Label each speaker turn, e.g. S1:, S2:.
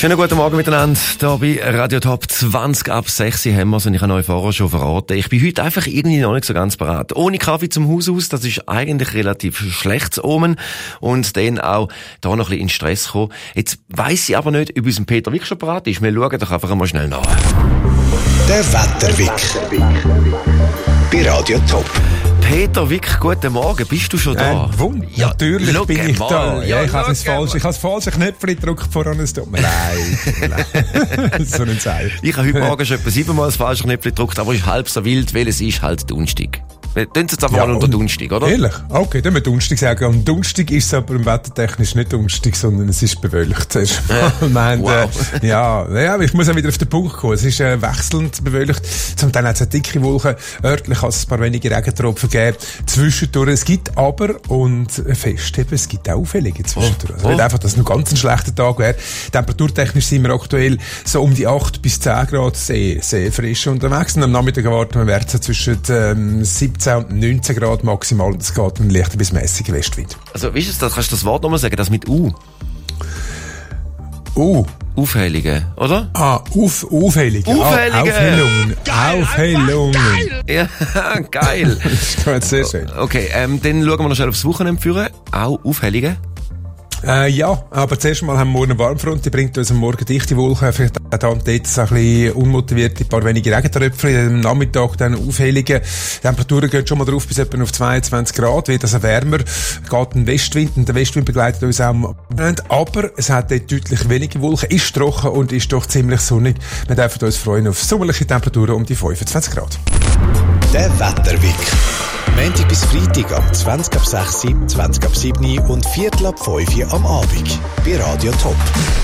S1: Schönen guten Morgen miteinander, hier bei Radio Top 20 ab 6 haben wir es und ich habe euch vorher schon verraten. Ich bin heute einfach irgendwie noch nicht so ganz bereit. Ohne Kaffee zum Haus aus, das ist eigentlich relativ schlechtes Omen und dann auch da noch ein bisschen in Stress kommen. Jetzt weiss ich aber nicht, ob unser Peter Wick schon bereit ist. Wir schauen doch einfach mal schnell nach.
S2: Der Wetterwick bei Radio Top.
S1: Peter Wick, guten Morgen, bist du schon da?
S3: Ja, natürlich bin ich da.
S1: Ja,
S3: ich habe das falsche Knöpfchen gedrückt voran, es tut mir leid. So ein Zeichen.
S1: Ich habe heute Morgen schon etwa 7-mal das falsche Knöpfchen gedrückt, aber es ist halb so wild, weil es ist halt Donnerstag. Wir tun es jetzt einfach mal unter Donnerstag, oder?
S3: Ehrlich? Okay, dann müssen wir Donnerstag sagen. Am Donnerstag ist es aber im wettertechnisch nicht Donnerstag, sondern es ist bewölkt. Ja, ich muss auch wieder auf den Punkt kommen. Es ist wechselnd bewölkt. Zum Teil hat es dicke Wolken. Örtlich kann es ein paar wenige Regentropfen geben. Zwischendurch. Es gibt aber, und fest eben, es gibt auch Auffällige zwischendurch. Also nicht einfach, dass es noch ganz ein schlechter Tag wäre. Temperaturtechnisch sind wir aktuell so um die 8 bis 10 Grad sehr, sehr frisch unterwegs. Und am Nachmittag erwarten wir Werte zwischen 17 und 19 Grad maximal und es geht ein leichter bis mäßiger Westwind.
S1: Also, wie ist das? Kannst du das Wort nochmal sagen? Das mit U? Aufhellungen, oder?
S3: Aufhellungen.
S1: Aufhellungen.
S3: Aufhellungen.
S1: Ja, geil.
S3: Das ist ganz sehr schön.
S1: Okay, dann schauen wir noch schnell aufs Wochenende führen. Auch Aufhellungen.
S3: Ja, aber zuerst mal haben wir morgen eine Warmfront, die bringt uns am Morgen dichte Wolken, vielleicht auch da und dort so ein bisschen unmotivierte, ein paar wenige Regentröpfchen, am Nachmittag dann Aufhellungen. Die Temperaturen gehen schon mal drauf bis etwa auf 22 Grad, wird also wärmer, geht ein Westwind und der Westwind begleitet uns auch. Aber es hat dort deutlich weniger Wolken, ist trocken und ist doch ziemlich sonnig. Wir dürfen uns freuen auf sommerliche Temperaturen um die 25 Grad.
S2: Der Wetterwick. Montag bis Freitag am 20 ab 6, 20 ab 7 und Viertel ab 5 am Abend bei Radio Top.